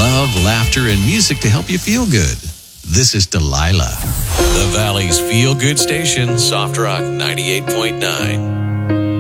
love, laughter, and music to help you feel good. This is Delilah. The Valley's feel-good station, Soft Rock 98.9.